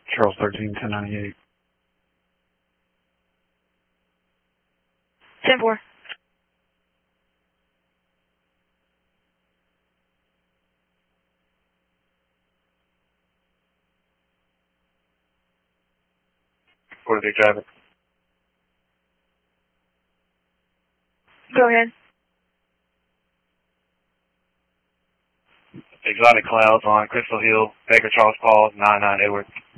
Charles 13, 1098. 10-4. For the traffic. Go ahead. Exotic Clouds on Crystal Hill, Baker Charles Paul, 99 Edward.